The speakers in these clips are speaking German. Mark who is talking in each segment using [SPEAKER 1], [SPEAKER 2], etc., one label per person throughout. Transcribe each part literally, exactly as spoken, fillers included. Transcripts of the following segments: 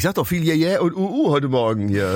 [SPEAKER 1] Ich sag doch viel Yeah, yeah und Uh, uh heute Morgen hier.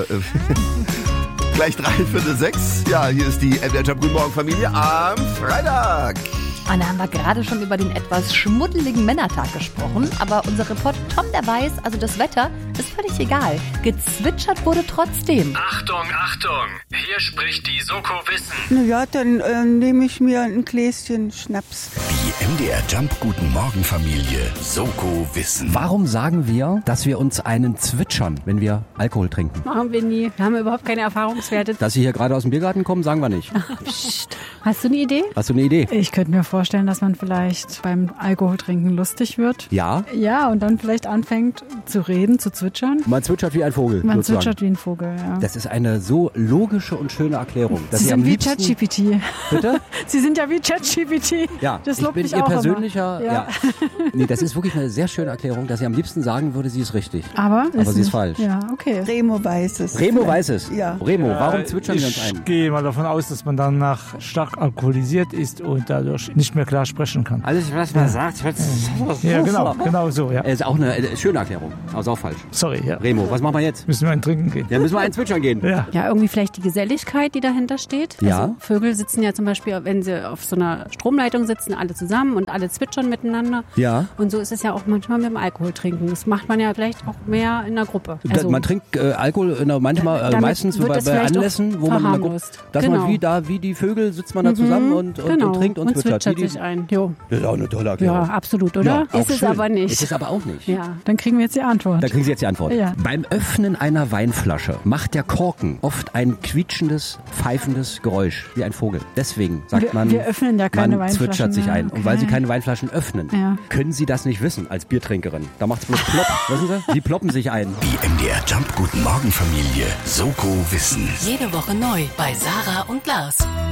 [SPEAKER 1] Gleich drei, Viertel sechs. Ja, hier ist die M D R Jump Guten Morgen Familie am Freitag.
[SPEAKER 2] Und da haben wir gerade schon über den etwas schmuddeligen Männertag gesprochen. Aber unser Reporter Tom, der weiß, also das Wetter ist völlig egal. Gezwitschert wurde trotzdem.
[SPEAKER 3] Achtung, Achtung! Hier spricht die Soko Wissen.
[SPEAKER 4] Na ja, dann äh, nehme ich mir ein Gläschen Schnaps.
[SPEAKER 5] Die M D R Jump Guten Morgen Familie Soko Wissen.
[SPEAKER 6] Warum sagen wir, dass wir uns einen zwitschern, wenn wir Alkohol trinken?
[SPEAKER 7] Machen wir nie. Wir haben überhaupt keine Erfahrungswerte.
[SPEAKER 6] Dass Sie hier gerade aus dem Biergarten kommen, sagen wir nicht.
[SPEAKER 7] Psst. Hast du eine Idee?
[SPEAKER 6] Hast du eine Idee?
[SPEAKER 8] Ich könnte mir vorstellen, dass man vielleicht beim Alkoholtrinken lustig wird.
[SPEAKER 6] Ja?
[SPEAKER 8] Ja, und dann vielleicht anfängt zu reden, zu zwitschern.
[SPEAKER 6] Man zwitschert wie ein Vogel.
[SPEAKER 8] Man
[SPEAKER 6] sozusagen.
[SPEAKER 8] zwitschert wie ein Vogel, ja.
[SPEAKER 6] Das ist eine so logische und schöne Erklärung. Dass
[SPEAKER 8] Sie
[SPEAKER 6] Sie
[SPEAKER 8] sind
[SPEAKER 6] am
[SPEAKER 8] wie
[SPEAKER 6] liebsten...
[SPEAKER 8] ChatGPT.
[SPEAKER 6] Bitte?
[SPEAKER 8] Sie sind ja wie ChatGPT.
[SPEAKER 6] Ja,
[SPEAKER 8] das
[SPEAKER 6] ich
[SPEAKER 8] lobt
[SPEAKER 6] bin
[SPEAKER 8] mich
[SPEAKER 6] Ihr
[SPEAKER 8] auch
[SPEAKER 6] persönlicher...
[SPEAKER 8] immer.
[SPEAKER 6] Ja.
[SPEAKER 8] Ja.
[SPEAKER 6] Nee, das ist wirklich eine sehr schöne Erklärung, dass sie am liebsten sagen würde, sie ist richtig.
[SPEAKER 8] Aber,
[SPEAKER 6] Aber sie ist
[SPEAKER 8] nicht.
[SPEAKER 6] falsch.
[SPEAKER 8] Ja, okay.
[SPEAKER 4] Remo weiß es.
[SPEAKER 6] Remo weiß es.
[SPEAKER 4] Ja.
[SPEAKER 6] Remo, warum zwitschern wir uns
[SPEAKER 9] Ich
[SPEAKER 6] ein?
[SPEAKER 9] gehe mal davon aus, dass man danach stark alkoholisiert ist und dadurch nicht mehr klar sprechen kann.
[SPEAKER 6] Alles, was man sagt, hört
[SPEAKER 9] Ja, genau, genau so, ja.
[SPEAKER 6] ist auch eine äh, schöne Erklärung, aber ist auch falsch.
[SPEAKER 9] Sorry, ja.
[SPEAKER 6] Remo, was machen wir jetzt?
[SPEAKER 9] Müssen wir einen trinken gehen?
[SPEAKER 6] Ja, müssen wir einen zwitschern gehen.
[SPEAKER 9] Ja.
[SPEAKER 7] Ja, irgendwie vielleicht die Geselligkeit, die dahinter steht.
[SPEAKER 6] Ja.
[SPEAKER 7] Also Vögel sitzen ja zum Beispiel, wenn sie auf so einer Stromleitung sitzen, alle zusammen und alle zwitschern miteinander.
[SPEAKER 6] Ja.
[SPEAKER 7] Und so ist es ja auch manchmal mit dem Alkohol trinken. Das macht man ja vielleicht auch mehr in der Gruppe.
[SPEAKER 6] Da, man trinkt äh, Alkohol in der, manchmal, äh,
[SPEAKER 7] damit
[SPEAKER 6] meistens
[SPEAKER 7] wird
[SPEAKER 6] bei,
[SPEAKER 7] das
[SPEAKER 6] bei
[SPEAKER 7] vielleicht
[SPEAKER 6] Anlässen,
[SPEAKER 7] auch
[SPEAKER 6] wo man in der Gruppe,
[SPEAKER 7] verharmlost.
[SPEAKER 6] dass
[SPEAKER 7] Genau.
[SPEAKER 6] man wie da, wie die Vögel sitzt man da zusammen und, und,
[SPEAKER 7] genau.
[SPEAKER 6] und trinkt und,
[SPEAKER 7] und
[SPEAKER 6] zwitschert.
[SPEAKER 7] zwitschert
[SPEAKER 6] Wie die,
[SPEAKER 7] sich ein. Jo.
[SPEAKER 6] das ist auch eine tolle Erklärung.
[SPEAKER 7] Ja, absolut, oder?
[SPEAKER 6] Ja, auch
[SPEAKER 7] ist es
[SPEAKER 6] schön.
[SPEAKER 7] aber nicht.
[SPEAKER 6] Ist es aber auch nicht.
[SPEAKER 7] Ja.
[SPEAKER 8] Dann kriegen wir jetzt die Antwort.
[SPEAKER 6] Da kriegen Sie jetzt die Antwort.
[SPEAKER 8] Ja.
[SPEAKER 6] Beim Öffnen einer Weinflasche macht der Korken oft ein quietschendes, pfeifendes Geräusch, wie ein Vogel. Deswegen sagt
[SPEAKER 8] Wir-
[SPEAKER 6] man,
[SPEAKER 8] wir öffnen ja keine
[SPEAKER 6] man
[SPEAKER 8] Weinflaschen
[SPEAKER 6] zwitschert sich
[SPEAKER 8] mehr.
[SPEAKER 6] ein. Und weil Sie
[SPEAKER 8] Okay.
[SPEAKER 6] keine Weinflaschen öffnen,
[SPEAKER 8] Ja.
[SPEAKER 6] können Sie das nicht wissen als Biertrinkerin. Da macht's bloß plopp. Wissen Sie? Sie ploppen sich ein.
[SPEAKER 5] Die M D R Jump Guten Morgen Familie Soko Wissen.
[SPEAKER 10] Jede Woche neu bei Sarah und Lars.